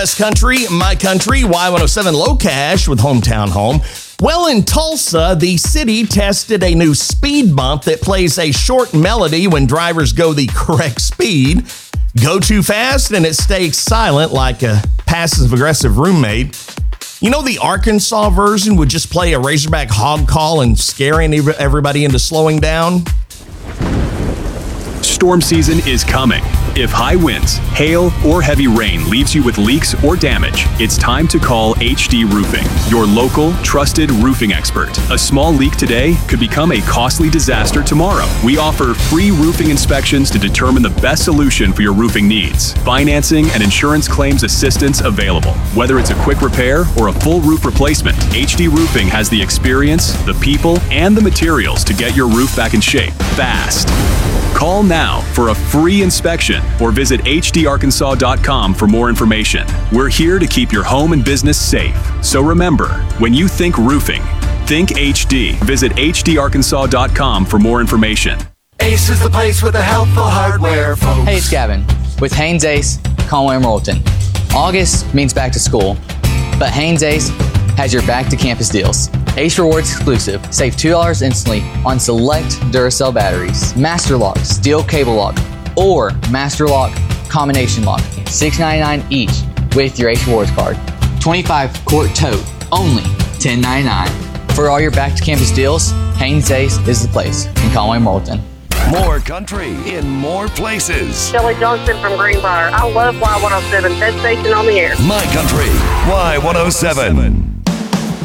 Best Country, My Country, Y107 Low Cash with Hometown Home. Well, in Tulsa, the city tested a new speed bump that plays a short melody when drivers go the correct speed. Go too fast and it stays silent like a passive-aggressive roommate. You know, the Arkansas version would just play a Razorback hog call and scaring everybody into slowing down. Storm season is coming. If high winds, hail, or heavy rain leaves you with leaks or damage, it's time to call HD Roofing, your local, trusted roofing expert. A small leak today could become a costly disaster tomorrow. We offer free roofing inspections to determine the best solution for your roofing needs. Financing and insurance claims assistance available. Whether it's a quick repair or a full roof replacement, HD Roofing has the experience, the people, and the materials to get your roof back in shape fast. Call now for a free inspection or visit hdarkansas.com for more information. We're here to keep your home and business safe. So remember, when you think roofing, think HD. Visit hdarkansas.com for more information. Ace is the place with the helpful hardware, folks. Hey, it's Gavin with Haynes Ace, Conway and Royalton. August means back to school, but Haynes Ace has your back to campus deals. Ace Rewards exclusive. Save $2 instantly on select Duracell batteries, Master Lock, steel cable lock, or Master Lock combination lock. $6.99 each with your Ace Rewards card. 25 quart tote, only $10.99. For all your back to campus deals, Haynes Ace is the place in Conway and Royalton. More country in more places. Shelley Johnson from Greenbrier. I love Y107. Best station on the air. My Country, Y107.